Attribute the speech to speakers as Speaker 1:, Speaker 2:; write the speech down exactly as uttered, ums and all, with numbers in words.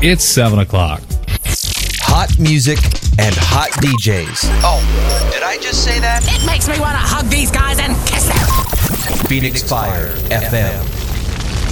Speaker 1: It's seven o'clock.
Speaker 2: Hot music and hot D Js.
Speaker 3: Oh, did I just say that?
Speaker 4: It makes me want to hug these guys and kiss them.
Speaker 2: Phoenix Fire F M.